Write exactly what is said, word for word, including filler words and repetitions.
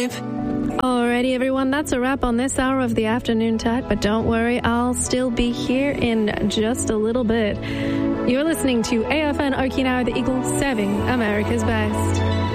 Alrighty, everyone, that's a wrap on this hour of the Afternoon Tide, but don't worry, I'll still be here in just a little bit. You're listening to A F N Okinawa, the Eagle, serving America's best.